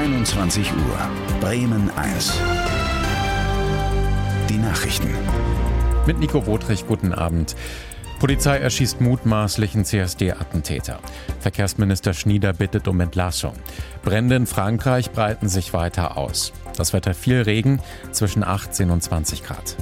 21 Uhr. Bremen 1. Die Nachrichten. Mit Nico Wotrich, guten Abend. Polizei erschießt mutmaßlichen CSD-Attentäter. Verkehrsminister Schnieder bittet um Entlassung. Brände in Frankreich breiten sich weiter aus. Das Wetter viel Regen, zwischen 18 und 20 Grad.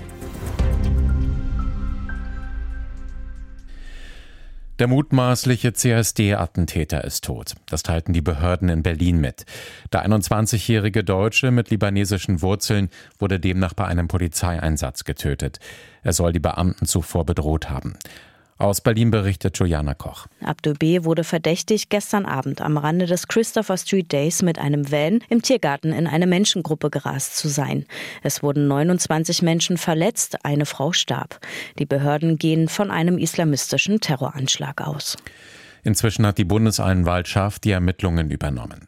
Der mutmaßliche CSD-Attentäter ist tot. Das teilten die Behörden in Berlin mit. Der 21-jährige Deutsche mit libanesischen Wurzeln wurde demnach bei einem Polizeieinsatz getötet. Er soll die Beamten zuvor bedroht haben. Aus Berlin berichtet Juliana Koch. Abdul B. wurde verdächtigt, gestern Abend am Rande des Christopher Street Days mit einem Van im Tiergarten in eine Menschengruppe gerast zu sein. Es wurden 29 Menschen verletzt, eine Frau starb. Die Behörden gehen von einem islamistischen Terroranschlag aus. Inzwischen hat die Bundesanwaltschaft die Ermittlungen übernommen.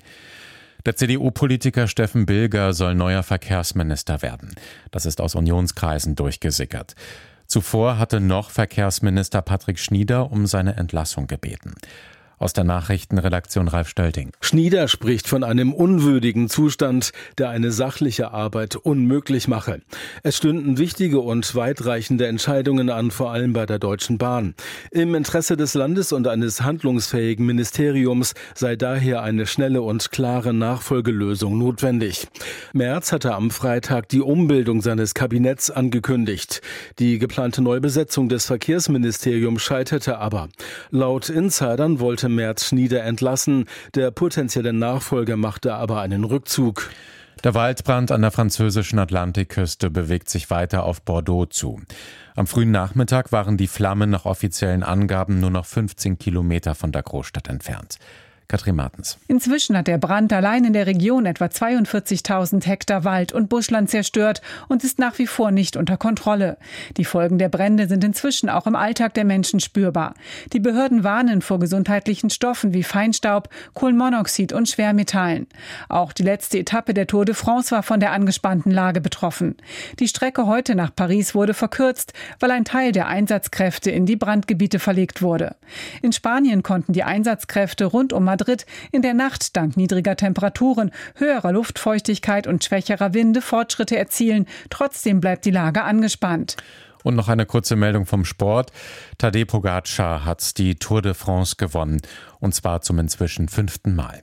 Der CDU-Politiker Steffen Bilger soll neuer Verkehrsminister werden. Das ist aus Unionskreisen durchgesickert. Zuvor hatte noch Verkehrsminister Patrick Schnieder um seine Entlassung gebeten. Aus der Nachrichtenredaktion Ralf Stölting. Schnieder spricht von einem unwürdigen Zustand, der eine sachliche Arbeit unmöglich mache. Es stünden wichtige und weitreichende Entscheidungen an, vor allem bei der Deutschen Bahn. Im Interesse des Landes und eines handlungsfähigen Ministeriums sei daher eine schnelle und klare Nachfolgelösung notwendig. Merz hatte am Freitag die Umbildung seines Kabinetts angekündigt. Die geplante Neubesetzung des Verkehrsministeriums scheiterte aber. Laut Insidern wollte Merz Schnieder entlassen. Der potenzielle Nachfolger machte aber einen Rückzug. Der Waldbrand an der französischen Atlantikküste bewegt sich weiter auf Bordeaux zu. Am frühen Nachmittag waren die Flammen nach offiziellen Angaben nur noch 15 Kilometer von der Großstadt entfernt. Katrin Martens. Inzwischen hat der Brand allein in der Region etwa 42.000 Hektar Wald und Buschland zerstört und ist nach wie vor nicht unter Kontrolle. Die Folgen der Brände sind inzwischen auch im Alltag der Menschen spürbar. Die Behörden warnen vor gesundheitlichen Stoffen wie Feinstaub, Kohlenmonoxid und Schwermetallen. Auch die letzte Etappe der Tour de France war von der angespannten Lage betroffen. Die Strecke heute nach Paris wurde verkürzt, weil ein Teil der Einsatzkräfte in die Brandgebiete verlegt wurde. In Spanien konnten die Einsatzkräfte rund um Madrid in der Nacht dank niedriger Temperaturen, höherer Luftfeuchtigkeit und schwächerer Winde Fortschritte erzielen. Trotzdem bleibt die Lage angespannt. Und noch eine kurze Meldung vom Sport. Tadej Pogačar hat die Tour de France gewonnen. Und zwar zum inzwischen 5. Mal.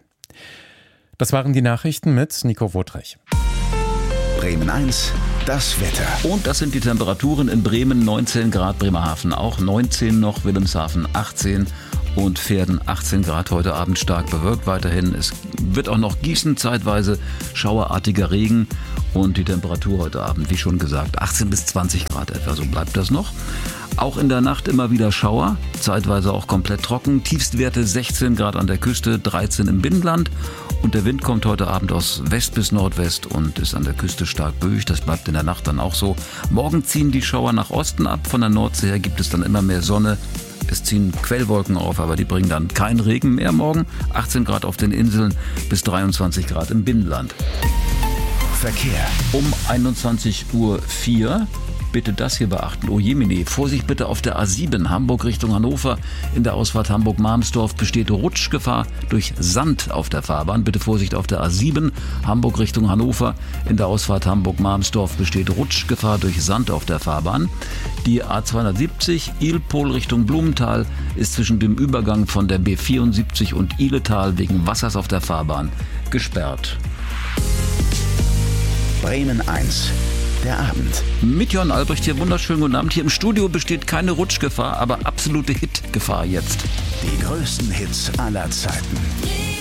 Das waren die Nachrichten mit Nico Wotrich. Bremen 1, das Wetter. Und das sind die Temperaturen in Bremen, 19 Grad, Bremerhaven auch 19 noch, Wilhelmshaven 18 und Verden 18 Grad, heute Abend stark bewölkt weiterhin. Es wird auch noch gießen, zeitweise schauerartiger Regen und die Temperatur heute Abend, wie schon gesagt, 18 bis 20 Grad etwa, so bleibt das noch. Auch in der Nacht immer wieder Schauer, zeitweise auch komplett trocken. Tiefstwerte 16 Grad an der Küste, 13 im Binnenland. Und der Wind kommt heute Abend aus West bis Nordwest und ist an der Küste stark böig. Das bleibt in der Nacht dann auch so. Morgen ziehen die Schauer nach Osten ab. Von der Nordsee her gibt es dann immer mehr Sonne. Es ziehen Quellwolken auf, aber die bringen dann keinen Regen mehr morgen. 18 Grad auf den Inseln bis 23 Grad im Binnenland. Verkehr. Um 21:04 Uhr bitte das hier beachten. Oh Jemine, Vorsicht bitte auf der A7 Hamburg Richtung Hannover. In der Ausfahrt Hamburg-Marmsdorf besteht Rutschgefahr durch Sand auf der Fahrbahn. Bitte Vorsicht auf der A7 Hamburg Richtung Hannover. In der Ausfahrt Hamburg-Marmsdorf besteht Rutschgefahr durch Sand auf der Fahrbahn. Die A270 Ilpol Richtung Blumenthal ist zwischen dem Übergang von der B74 und Ihletal wegen Wassers auf der Fahrbahn gesperrt. Bremen 1. Der Abend. Mit Jörn Albrecht hier, wunderschönen guten Abend. Hier im Studio besteht keine Rutschgefahr, aber absolute Hitgefahr jetzt. Die größten Hits aller Zeiten.